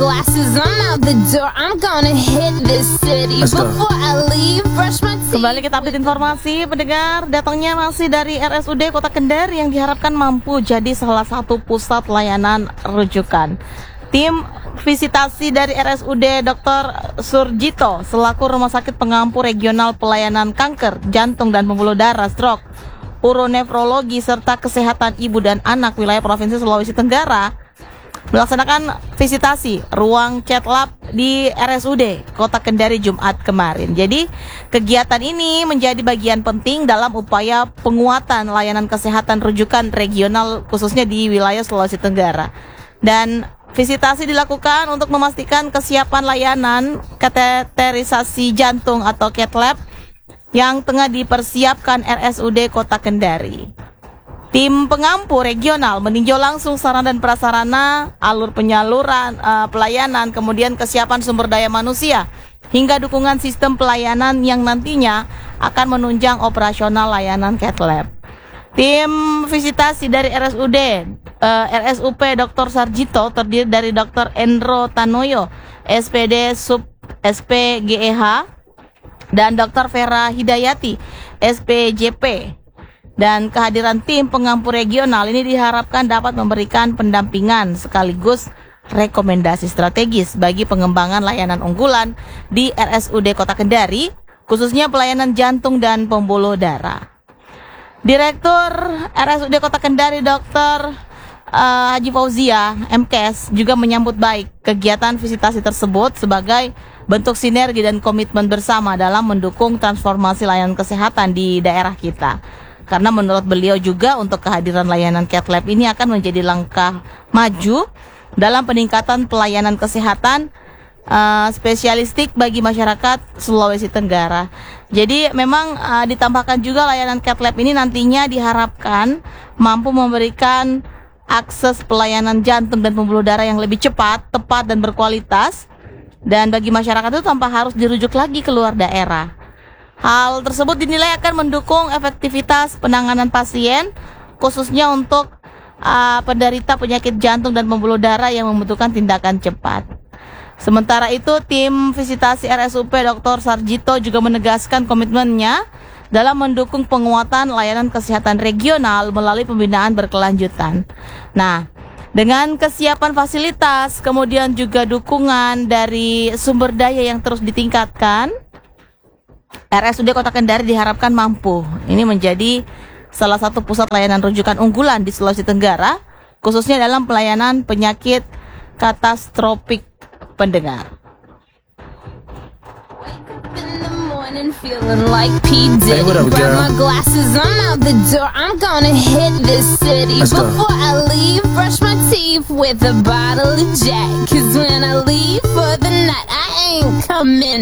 glasses, I'm out the door. I'm gonna hit this city. Before I leave, brush my teeth. Kembali kita update informasi, pendengar. Datangnya masih dari RSUD Kota Kendari yang diharapkan mampu jadi salah satu pusat layanan rujukan. Tim visitasi dari RSUD Dr. Surjito selaku Rumah Sakit Pengampu Regional Pelayanan Kanker, Jantung dan Pembuluh Darah, Stroke, Uronefrologi serta Kesehatan Ibu dan Anak wilayah Provinsi Sulawesi Tenggara melaksanakan visitasi ruang cath lab di RSUD Kota Kendari Jumat kemarin. Jadi kegiatan ini menjadi bagian penting dalam upaya penguatan layanan kesehatan rujukan regional khususnya di wilayah Sulawesi Tenggara. Dan visitasi dilakukan untuk memastikan kesiapan layanan kateterisasi jantung atau cath lab yang tengah dipersiapkan RSUD Kota Kendari. Tim pengampu regional meninjau langsung sarana dan prasarana, alur penyaluran pelayanan, kemudian kesiapan sumber daya manusia, hingga dukungan sistem pelayanan yang nantinya akan menunjang operasional layanan cath lab. Tim visitasi dari RSUP Dr. Sarjito terdiri dari Dr. Endro Tanoyo, SPD Sub SPGEH, dan Dr. Vera Hidayati, SPJP. Dan kehadiran tim pengampu regional ini diharapkan dapat memberikan pendampingan sekaligus rekomendasi strategis bagi pengembangan layanan unggulan di RSUD Kota Kendari, khususnya pelayanan jantung dan pembuluh darah. Direktur RSUD Kota Kendari Dr. Haji Fauzia MKes juga menyambut baik kegiatan visitasi tersebut sebagai bentuk sinergi dan komitmen bersama dalam mendukung transformasi layanan kesehatan di daerah kita. Karena menurut beliau juga untuk kehadiran layanan cath lab ini akan menjadi langkah maju dalam peningkatan pelayanan kesehatan spesialistik bagi masyarakat Sulawesi Tenggara. Jadi memang ditambahkan juga layanan cath lab ini nantinya diharapkan mampu memberikan akses pelayanan jantung dan pembuluh darah yang lebih cepat, tepat dan berkualitas, dan bagi masyarakat itu tanpa harus dirujuk lagi keluar daerah. Hal tersebut dinilai akan mendukung efektivitas penanganan pasien, khususnya untuk penderita penyakit jantung dan pembuluh darah yang membutuhkan tindakan cepat. Sementara itu, tim visitasi RSUP Dr. Sarjito juga menegaskan komitmennya dalam mendukung penguatan layanan kesehatan regional melalui pembinaan berkelanjutan. Nah, dengan kesiapan fasilitas, kemudian juga dukungan dari sumber daya yang terus ditingkatkan, RSUD Kota Kendari diharapkan mampu ini menjadi salah satu pusat layanan rujukan unggulan di Sulawesi Tenggara, khususnya dalam pelayanan penyakit katastrofik pendengar. Feeling like P. Diddy. Grab my glasses, I'm out the door. I'm gonna hit this city. Before I leave, brush my teeth with a bottle of Jack. 'Cause when I leave for the night, I ain't coming